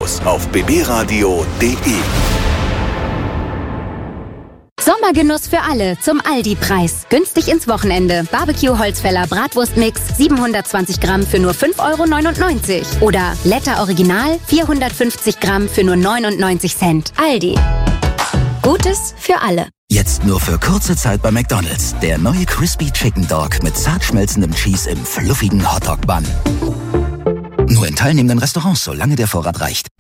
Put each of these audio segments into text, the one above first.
Infos auf bbradio.de. Sommergenuss für alle zum Aldi-Preis. Günstig ins Wochenende. Barbecue-Holzfäller Bratwurstmix 720 Gramm für nur 5,99 €. Oder Letter Original 450 Gramm für nur 99 Cent. Aldi. Gutes für alle. Jetzt nur für kurze Zeit bei McDonald's. Der neue Crispy Chicken Dog mit zart schmelzendem Cheese im fluffigen Hotdog-Bun. Nur in teilnehmenden Restaurants, solange der Vorrat reicht.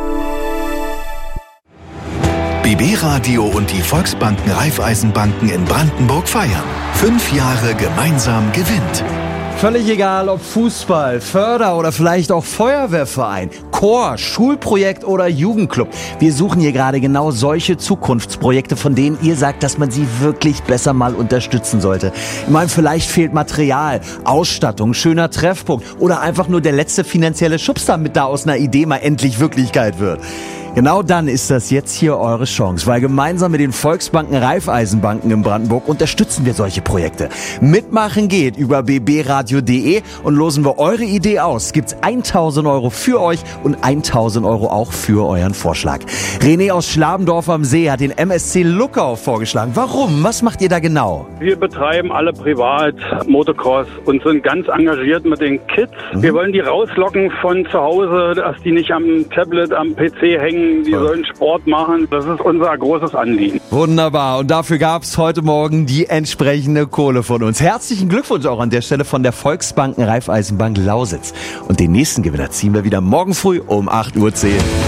BB Radio und die Volksbanken Raiffeisenbanken in Brandenburg feiern. 5 Jahre gemeinsam gewinnt. Völlig egal, ob Fußball, Förder- oder vielleicht auch Feuerwehrverein, Chor, Schulprojekt oder Jugendclub. Wir suchen hier gerade genau solche Zukunftsprojekte, von denen ihr sagt, dass man sie wirklich besser mal unterstützen sollte. Ich meine, vielleicht fehlt Material, Ausstattung, schöner Treffpunkt oder einfach nur der letzte finanzielle Schubs, damit da aus einer Idee mal endlich Wirklichkeit wird. Genau dann ist das jetzt hier eure Chance, weil gemeinsam mit den Volksbanken Raiffeisenbanken in Brandenburg unterstützen wir solche Projekte. Mitmachen geht über bbradio.de und losen wir eure Idee aus. Gibt's 1.000 € für euch und 1.000 € auch für euren Vorschlag. René aus Schlabendorf am See hat den MSC Luckau vorgeschlagen. Warum? Was macht ihr da genau? Wir betreiben alle privat Motocross und sind ganz engagiert mit den Kids. Wir wollen die rauslocken von zu Hause, dass die nicht am Tablet, am PC hängen. Die sollen Sport machen. Das ist unser großes Anliegen. Wunderbar. Und dafür gab's heute Morgen die entsprechende Kohle von uns. Herzlichen Glückwunsch auch an der Stelle von der Volksbanken Raiffeisenbank Lausitz. Und den nächsten Gewinner ziehen wir wieder morgen früh um 8:10 Uhr.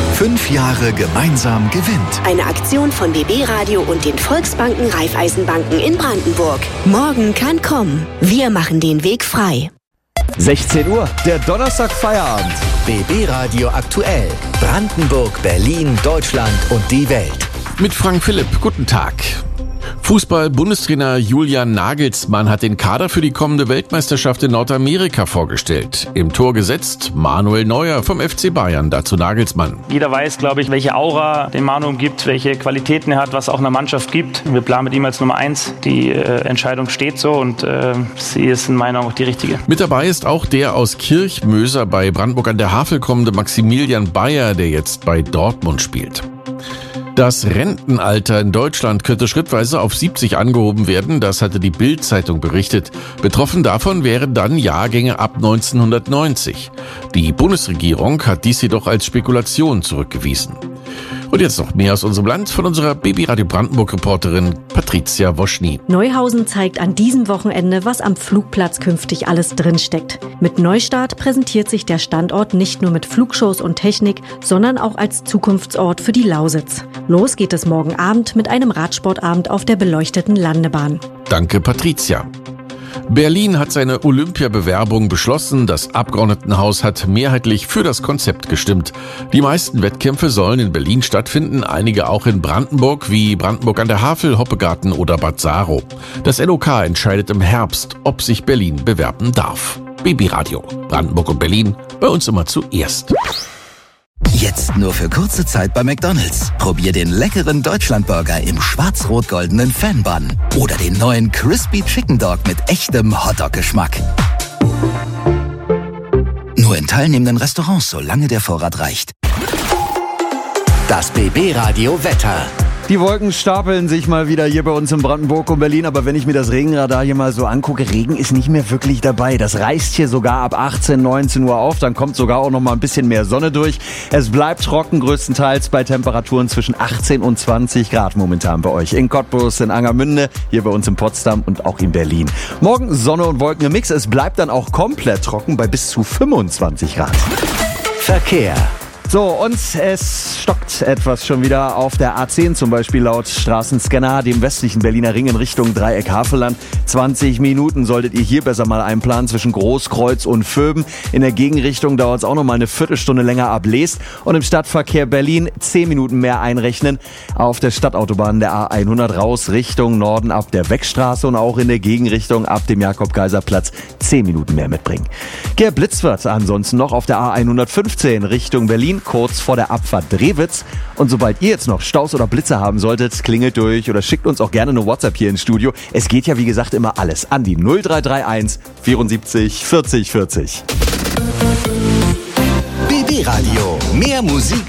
5 Jahre gemeinsam gewinnt. Eine Aktion von BB Radio und den Volksbanken Raiffeisenbanken in Brandenburg. Morgen kann kommen. Wir machen den Weg frei. 16 Uhr, der Donnerstag-Feierabend. BB Radio aktuell. Brandenburg, Berlin, Deutschland und die Welt. Mit Frank Philipp, guten Tag. Fußball-Bundestrainer Julian Nagelsmann hat den Kader für die kommende Weltmeisterschaft in Nordamerika vorgestellt. Im Tor gesetzt Manuel Neuer vom FC Bayern, dazu Nagelsmann. Jeder weiß, glaube ich, welche Aura den Manu gibt, welche Qualitäten er hat, was auch eine Mannschaft gibt. Wir planen mit ihm als Nummer 1. Die Entscheidung steht so und sie ist in meiner Meinung auch die richtige. Mit dabei ist auch der aus Kirchmöser bei Brandenburg an der Havel kommende Maximilian Bayer, der jetzt bei Dortmund spielt. Das Rentenalter in Deutschland könnte schrittweise auf 70 angehoben werden, das hatte die Bild-Zeitung berichtet. Betroffen davon wären dann Jahrgänge ab 1990. Die Bundesregierung hat dies jedoch als Spekulation zurückgewiesen. Und jetzt noch mehr aus unserem Land von unserer BB Radio Brandenburg-Reporterin Patricia Woschny. Neuhausen zeigt an diesem Wochenende, was am Flugplatz künftig alles drinsteckt. Mit Neustart präsentiert sich der Standort nicht nur mit Flugshows und Technik, sondern auch als Zukunftsort für die Lausitz. Los geht es morgen Abend mit einem Radsportabend auf der beleuchteten Landebahn. Danke, Patricia. Berlin hat seine Olympiabewerbung beschlossen. Das Abgeordnetenhaus hat mehrheitlich für das Konzept gestimmt. Die meisten Wettkämpfe sollen in Berlin stattfinden, einige auch in Brandenburg, wie Brandenburg an der Havel, Hoppegarten oder Bad Saro. Das LOK entscheidet im Herbst, ob sich Berlin bewerben darf. BB Radio, Brandenburg und Berlin, bei uns immer zuerst. Jetzt nur für kurze Zeit bei McDonald's. Probier den leckeren Deutschlandburger im schwarz-rot-goldenen Fan-Bun oder den neuen Crispy Chicken Dog mit echtem Hotdog-Geschmack. Nur in teilnehmenden Restaurants, solange der Vorrat reicht. Das BB Radio Wetter. Die Wolken stapeln sich mal wieder hier bei uns in Brandenburg und Berlin, aber wenn ich mir das Regenradar hier mal so angucke, Regen ist nicht mehr wirklich dabei. Das reißt hier sogar ab 18, 19 Uhr auf, dann kommt sogar auch noch mal ein bisschen mehr Sonne durch. Es bleibt trocken, größtenteils bei Temperaturen zwischen 18 und 20 Grad momentan bei euch. In Cottbus, in Angermünde, hier bei uns in Potsdam und auch in Berlin. Morgen Sonne und Wolken im Mix, es bleibt dann auch komplett trocken bei bis zu 25 Grad. Verkehr. So, und es stockt etwas schon wieder auf der A10, zum Beispiel laut Straßenscanner, dem westlichen Berliner Ring in Richtung Dreieck Havelland. 20 Minuten solltet ihr hier besser mal einplanen zwischen Großkreuz und Vöben. In der Gegenrichtung dauert es auch noch mal eine Viertelstunde länger ab Leest. Und im Stadtverkehr Berlin 10 Minuten mehr einrechnen. Auf der Stadtautobahn der A100 raus Richtung Norden ab der Weckstraße und auch in der Gegenrichtung ab dem Jakob-Kaiser-Platz 10 Minuten mehr mitbringen. Geblitzt wird ansonsten noch auf der A115 Richtung Berlin, kurz vor der Abfahrt Drewitz. Und sobald ihr jetzt noch Staus oder Blitze haben solltet, klingelt durch oder schickt uns auch gerne eine WhatsApp hier ins Studio. Es geht ja wie gesagt immer alles an die 0331 74 40 40. BB Radio, mehr Musik